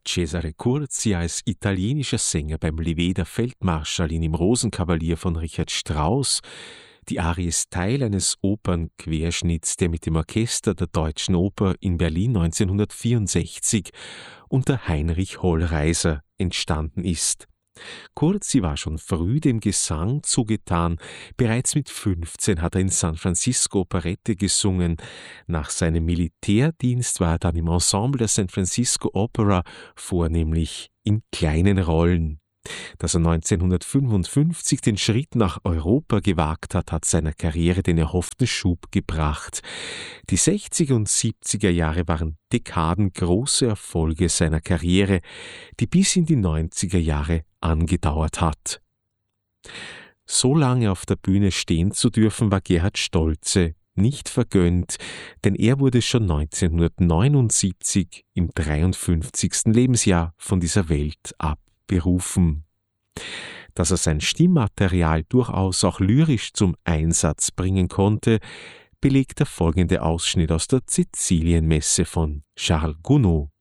Cesare Curzi als italienischer Sänger beim Lever der Feldmarschall in Im Rosenkavalier von Richard Strauss. Die Arie ist Teil eines Opernquerschnitts, der mit dem Orchester der Deutschen Oper in Berlin 1964 unter Heinrich Hollreiser entstanden ist. Curzi war schon früh dem Gesang zugetan. Bereits mit 15 hat er in San Francisco Operette gesungen. Nach seinem Militärdienst war er dann im Ensemble der San Francisco Opera, vornehmlich in kleinen Rollen. Dass er 1955 den Schritt nach Europa gewagt hat, hat seiner Karriere den erhofften Schub gebracht. Die 60er und 70er Jahre waren Dekaden große Erfolge seiner Karriere, die bis in die 90er Jahre angedauert hat. So lange auf der Bühne stehen zu dürfen, war Gerhard Stoltze nicht vergönnt, denn er wurde schon 1979 im 53. Lebensjahr von dieser Welt abberufen. Dass er sein Stimmmaterial durchaus auch lyrisch zum Einsatz bringen konnte, belegt der folgende Ausschnitt aus der Cäcilienmesse von Charles Gounod.